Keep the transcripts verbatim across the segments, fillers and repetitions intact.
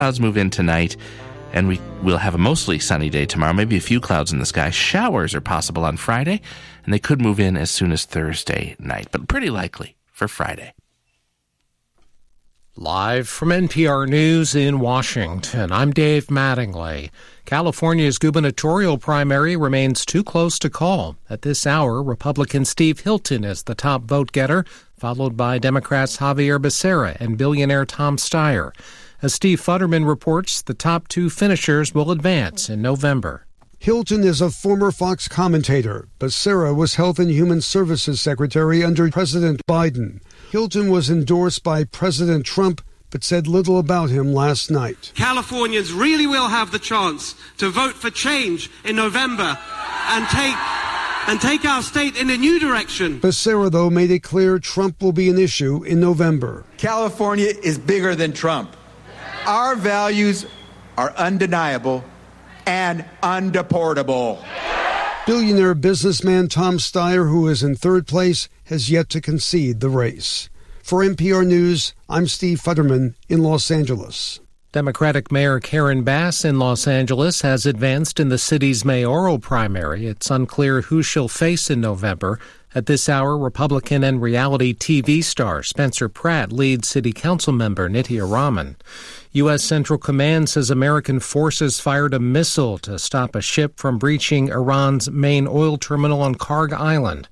Clouds move in tonight, and we will have a mostly sunny day tomorrow, maybe a few clouds in the sky. Showers are possible on Friday, and they could move in as soon as Thursday night, but pretty likely for Friday. Live from N P R News in Washington, I'm Dave Mattingly. California's gubernatorial primary remains too close to call. At this hour, Republican Steve Hilton is the top vote-getter, followed by Democrats Javier Becerra and billionaire Tom Steyer. As Steve Futterman reports, the top two finishers will advance in November. Hilton is a former Fox commentator. Becerra was Health and Human Services Secretary under President Biden. Hilton was endorsed by President Trump, but said little about him last night. Californians really will have the chance to vote for change in November and take and take our state in a new direction. Becerra, though, made it clear Trump will be an issue in November. California is bigger than Trump. Our values are undeniable and undeportable. Billionaire businessman Tom Steyer, who is in third place, has yet to concede the race. For N P R News, I'm Steve Futterman in Los Angeles. Democratic Mayor Karen Bass in Los Angeles has advanced in the city's mayoral primary. It's unclear who she'll face in November. At this hour, Republican and reality T V star Spencer Pratt leads City Council member Nitya Raman. U S. Central Command says American forces fired a missile to stop a ship from breaching Iran's main oil terminal on Karg Island.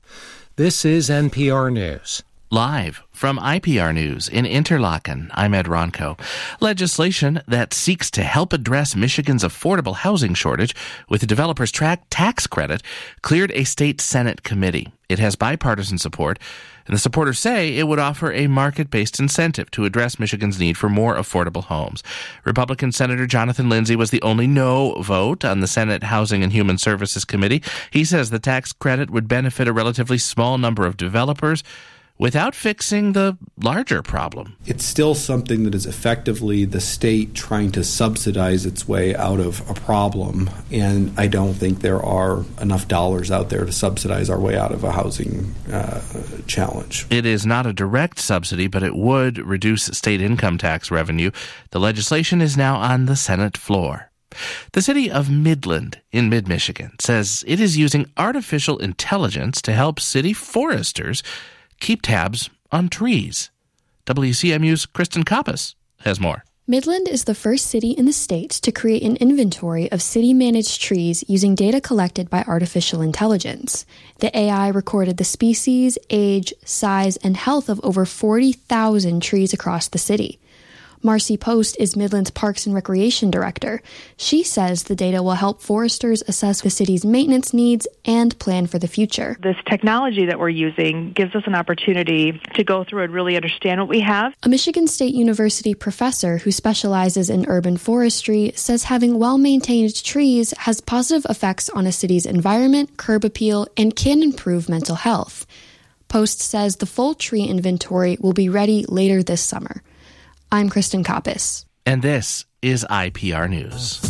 This is N P R News. Live from I P R News in Interlaken, I'm Ed Ronco. Legislation that seeks to help address Michigan's affordable housing shortage with the developer's track tax credit cleared a state Senate committee. It has bipartisan support, and the supporters say it would offer a market-based incentive to address Michigan's need for more affordable homes. Republican Senator Jonathan Lindsay was the only no vote on the Senate Housing and Human Services Committee. He says the tax credit would benefit a relatively small number of developers without fixing the larger problem. It's still something that is effectively the state trying to subsidize its way out of a problem, and I don't think there are enough dollars out there to subsidize our way out of a housing uh, challenge. It is not a direct subsidy, but it would reduce state income tax revenue. The legislation is now on the Senate floor. The city of Midland in mid-Michigan says it is using artificial intelligence to help city foresters keep tabs on trees. W C M U's Kristen Koppas has more. Midland is the first city in the state to create an inventory of city-managed trees using data collected by artificial intelligence. The A I recorded the species, age, size, and health of over forty thousand trees across the city. Marcy Post is Midland's Parks and Recreation Director. She says the data will help foresters assess the city's maintenance needs and plan for the future. This technology that we're using gives us an opportunity to go through and really understand what we have. A Michigan State University professor who specializes in urban forestry says having well-maintained trees has positive effects on a city's environment, curb appeal, and can improve mental health. Post says the full tree inventory will be ready later this summer. I'm Kristen Koppas. And this is I P R News.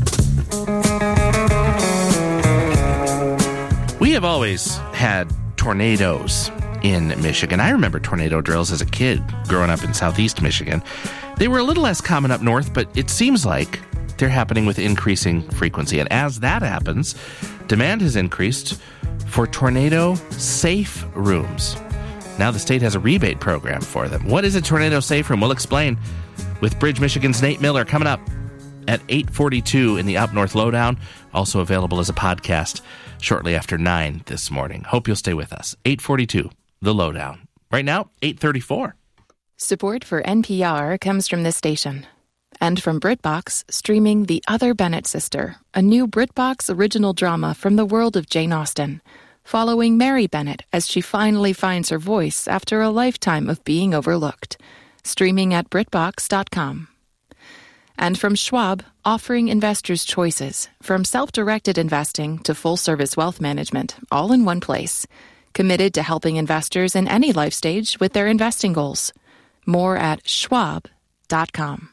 We have always had tornadoes in Michigan. I remember tornado drills as a kid growing up in southeast Michigan. They were a little less common up north, but it seems like they're happening with increasing frequency. And as that happens, demand has increased for tornado-safe rooms. Now the state has a rebate program for them. What is a tornado safe room? We'll explain with Bridge, Michigan's Nate Miller coming up at eight forty-two in the Up North Lowdown. Also available as a podcast shortly after nine this morning. Hope you'll stay with us. eight forty-two, the Lowdown. Right now, eight thirty-four. Support for N P R comes from this station. And from BritBox, streaming The Other Bennett Sister, a new BritBox original drama from the world of Jane Austen, following Mary Bennett as she finally finds her voice after a lifetime of being overlooked. Streaming at Brit Box dot com. And from Schwab, offering investors choices, from self-directed investing to full-service wealth management, all in one place. Committed to helping investors in any life stage with their investing goals. More at Schwab dot com.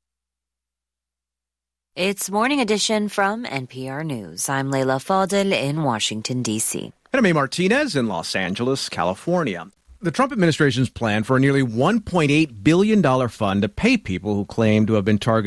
It's Morning Edition from N P R News. I'm Leila Fadel in Washington, D C. And I'm A. Martinez in Los Angeles, California. The Trump administration's plan for a nearly one point eight billion dollars fund to pay people who claim to have been targeted